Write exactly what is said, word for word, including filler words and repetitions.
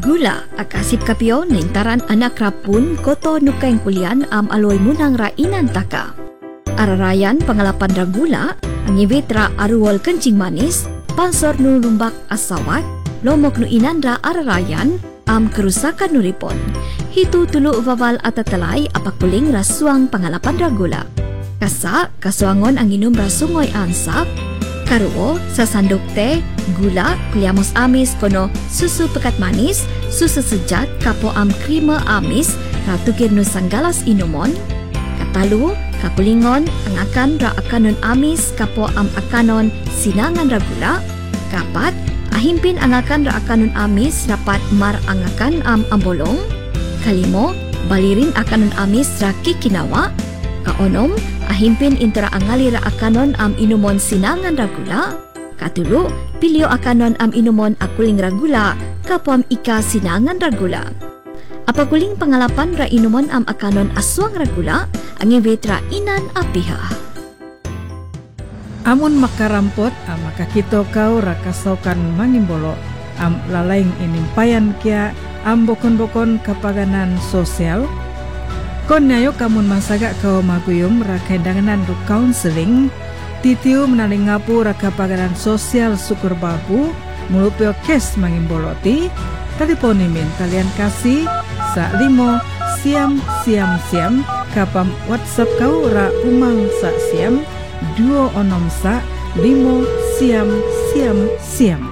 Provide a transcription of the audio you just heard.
Gula akasip kapio nentaran anak rapun koto nukeng kulian am aloy munang rainan taka. Ararayan pengalapan ra gula angibit ra aruol kencing manis pansor nu lumbak asawat lomok nu inan ra ararayan am kerusakan nuripon. Hitu tulu vawal atatalay apakuling rasuang pengalapan ra gula. Kasa kasuangon ang inom rasungoy ansap karuo sa sandok teh, gula, kuliamos amis kono susu pekat manis, susu sejat kapo am krima amis, ratukir nu sanggalas inumon, katalu, kapulingon, angakan ra akanon amis kapo am akanon sinangan ra gula, kapat, ahimpin angakan ra akanon amis rapat mar angakan am ambolong, kalimo, balirin akanon amis ra kikinawa, kaonom, ahimpin intera angali ra akanon am inumon sinangan ra gula. Katulu, pilyo akanon am inumon akuling ra gula, kapam ika sinangan ra gula. Apakuling pangalapan ra inumon am akanon aswang ra gula, angewet ra inan apiha. Amun makarampot am makakito kau ra kasaukan mangimbolo am lalaing inimpayan kia am bokon-bokon kapaganan sosial. Kon nyayo kamun masaga kau maguyum rakendanganan du counseling titiu menaling ngapu rakapaganan sosial syukur bagu mulupio kes mangimboloti telefonimin kalian kasih sa limo siam siam siam kapam WhatsApp kau ra umang sa siam duo onom sa limo siam siam siam.